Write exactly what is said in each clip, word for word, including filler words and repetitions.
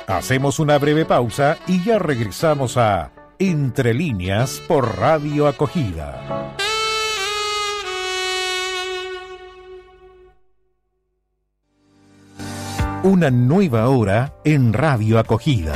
Hacemos una breve pausa y ya regresamos a Entre Líneas por Radio Acogida. Una nueva hora en Radio Acogida.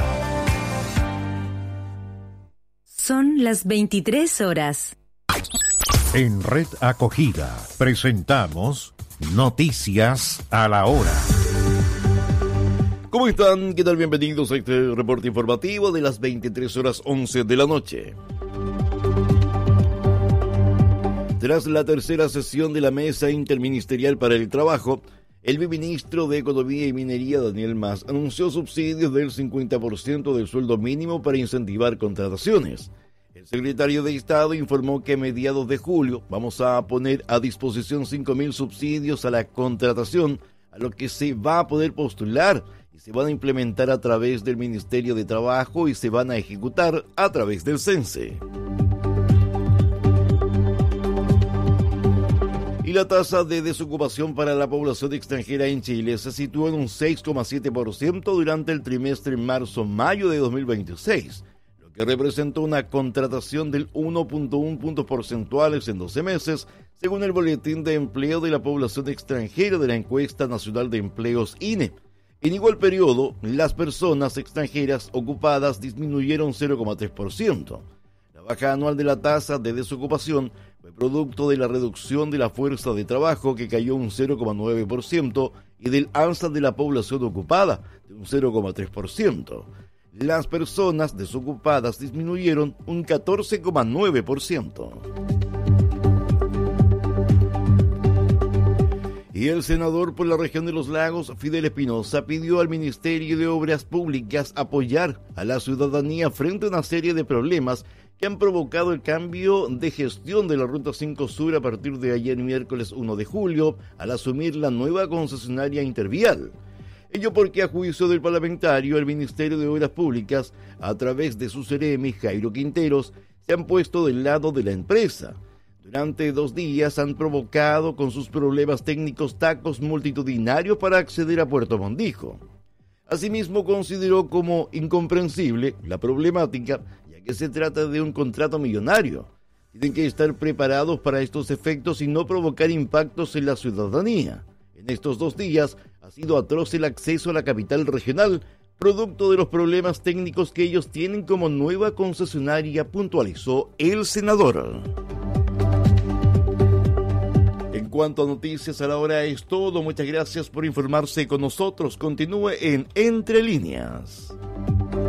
Son las veintitrés horas. En Red Acogida presentamos Noticias a la Hora. ¿Cómo están? ¿Qué tal? Bienvenidos a este reporte informativo de las veintitrés horas once de la noche. Tras la tercera sesión de la Mesa Interministerial para el Trabajo, el viceministro de Economía y Minería, Daniel Mas, anunció subsidios del cincuenta por ciento del sueldo mínimo para incentivar contrataciones. El secretario de Estado informó que a mediados de julio vamos a poner a disposición cinco mil subsidios a la contratación, a lo que se va a poder postular y se van a implementar a través del Ministerio de Trabajo y se van a ejecutar a través del CENSE. Y la tasa de desocupación para la población extranjera en Chile se situó en un seis coma siete por ciento durante el trimestre marzo-mayo de dos mil veintiséis, lo que representó una contratación del uno punto uno puntos porcentuales en doce meses, según el Boletín de Empleo de la Población Extranjera de la Encuesta Nacional de Empleos I N E. En igual periodo, las personas extranjeras ocupadas disminuyeron cero coma tres por ciento. La baja anual de la tasa de desocupación fue producto de la reducción de la fuerza de trabajo, que cayó un cero coma nueve por ciento, y del alza de la población ocupada, de un cero coma tres por ciento. Las personas desocupadas disminuyeron un catorce coma nueve por ciento. Y el senador por la región de los Lagos, Fidel Espinosa, pidió al Ministerio de Obras Públicas apoyar a la ciudadanía frente a una serie de problemas que han provocado el cambio de gestión de la Ruta cinco Sur a partir de ayer miércoles uno de julio, al asumir la nueva concesionaria Intervial. Ello porque, a juicio del parlamentario, el Ministerio de Obras Públicas, a través de su seremi, Jairo Quinteros, se han puesto del lado de la empresa. Durante dos días han provocado con sus problemas técnicos tacos multitudinarios para acceder a Puerto Mondijo. Asimismo, consideró como incomprensible la problemática, ya que se trata de un contrato millonario. Tienen que estar preparados para estos efectos y no provocar impactos en la ciudadanía. En estos dos días ha sido atroz el acceso a la capital regional, producto de los problemas técnicos que ellos tienen como nueva concesionaria, puntualizó el senador. En cuanto a Noticias a la Hora es todo. Muchas gracias por informarse con nosotros. Continúe en Entre Líneas.